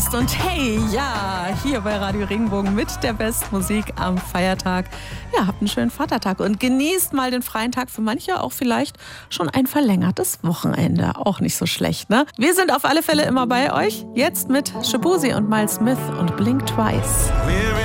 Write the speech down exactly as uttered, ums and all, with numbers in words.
Podcast. Und hey, ja, hier bei Radio Regenbogen mit der Bestmusik am Feiertag. Ja, habt einen schönen Vatertag und genießt mal den freien Tag. Für manche auch vielleicht schon ein verlängertes Wochenende. Auch nicht so schlecht, ne? Wir sind auf alle Fälle immer bei euch. Jetzt mit Shaboozey und Miles Smith und Blink Twice.